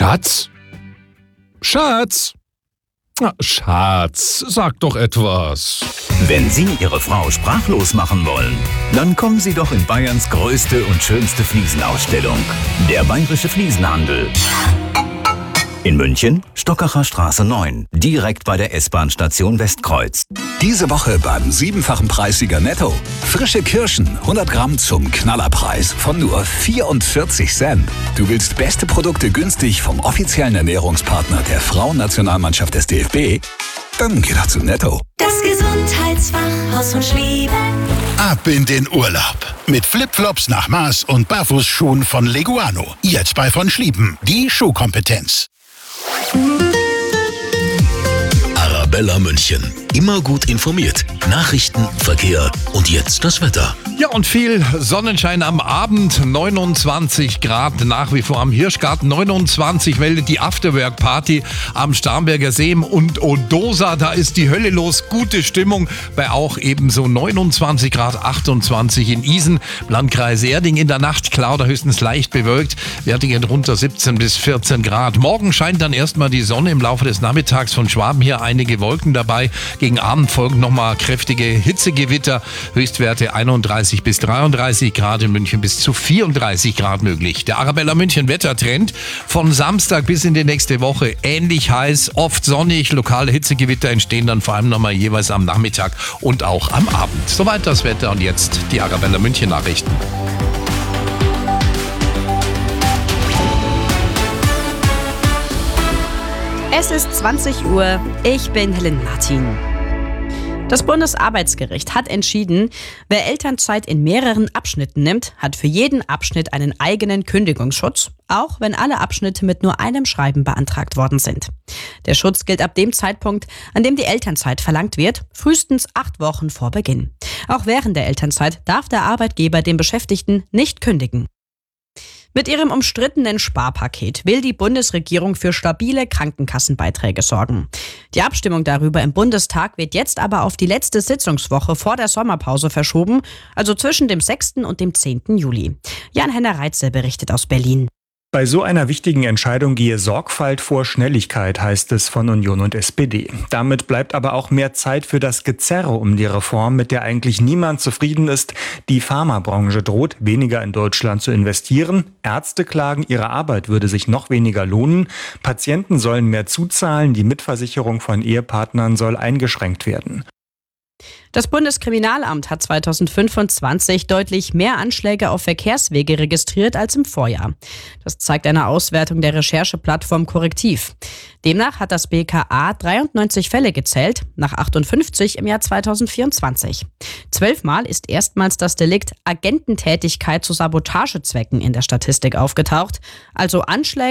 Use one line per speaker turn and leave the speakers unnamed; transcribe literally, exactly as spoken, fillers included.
Schatz? Schatz? Na, Schatz, sag doch etwas.
Wenn Sie Ihre Frau sprachlos machen wollen, dann kommen Sie doch in Bayerns größte und schönste Fliesenausstellung. Der Bayerische Fliesenhandel. In München, Stockacher Straße neun, direkt bei der S-Bahn-Station Westkreuz.
Diese Woche beim siebenfachen Preissieger Netto. Frische Kirschen, hundert Gramm zum Knallerpreis von nur vierundvierzig Cent. Du willst beste Produkte günstig vom offiziellen Ernährungspartner der Frauennationalmannschaft des D F B? Dann geh doch zu Netto.
Das Gesundheitsfachhaus von Schlieben.
Ab in den Urlaub. Mit Flipflops nach Maß und Barfußschuhen von Leguano. Jetzt bei von Schlieben. Die Schuhkompetenz.
Arabella München. Immer gut informiert. Nachrichten, Verkehr und jetzt das Wetter.
Ja, und viel Sonnenschein am Abend. neunundzwanzig Grad nach wie vor am Hirschgarten. neunundzwanzig meldet die Afterwork-Party am Starnberger See und Odosa. Da ist die Hölle los. Gute Stimmung bei auch ebenso neunundzwanzig Grad, achtundzwanzig in Isen. Landkreis Erding in der Nacht klar oder höchstens leicht bewölkt. Wertingen runter siebzehn bis vierzehn Grad. Morgen scheint dann erstmal die Sonne. Im Laufe des Nachmittags von Schwaben hier einige Wolken dabei. Gegen Abend folgen nochmal kräftige Hitzegewitter. Höchstwerte einunddreißig bis dreiunddreißig Grad, in München bis zu vierunddreißig Grad möglich. Der Arabella München Wettertrend von Samstag bis in die nächste Woche ähnlich heiß, oft sonnig. Lokale Hitzegewitter entstehen dann vor allem nochmal jeweils am Nachmittag und auch am Abend. Soweit das Wetter und jetzt die Arabella München Nachrichten.
Es ist zwanzig Uhr, ich bin Helen Martin. Das Bundesarbeitsgericht hat entschieden, wer Elternzeit in mehreren Abschnitten nimmt, hat für jeden Abschnitt einen eigenen Kündigungsschutz, auch wenn alle Abschnitte mit nur einem Schreiben beantragt worden sind. Der Schutz gilt ab dem Zeitpunkt, an dem die Elternzeit verlangt wird, frühestens acht Wochen vor Beginn. Auch während der Elternzeit darf der Arbeitgeber den Beschäftigten nicht kündigen. Mit ihrem umstrittenen Sparpaket will die Bundesregierung für stabile Krankenkassenbeiträge sorgen. Die Abstimmung darüber im Bundestag wird jetzt aber auf die letzte Sitzungswoche vor der Sommerpause verschoben, also zwischen dem sechsten und dem zehnten Juli. Jan-Henner Reitze berichtet aus Berlin.
Bei so einer wichtigen Entscheidung gehe Sorgfalt vor Schnelligkeit, heißt es von Union und S P D. Damit bleibt aber auch mehr Zeit für das Gezerre um die Reform, mit der eigentlich niemand zufrieden ist. Die Pharmabranche droht, weniger in Deutschland zu investieren. Ärzte klagen, ihre Arbeit würde sich noch weniger lohnen. Patienten sollen mehr zuzahlen. Die Mitversicherung von Ehepartnern soll eingeschränkt werden.
Das Bundeskriminalamt hat zweitausendfünfundzwanzig deutlich mehr Anschläge auf Verkehrswege registriert als im Vorjahr. Das zeigt eine Auswertung der Rechercheplattform Korrektiv. Demnach hat das B K A dreiundneunzig Fälle gezählt, nach achtundfünfzig im Jahr zweitausendvierundzwanzig. Zwölfmal ist erstmals das Delikt Agententätigkeit zu Sabotagezwecken in der Statistik aufgetaucht, also Anschläge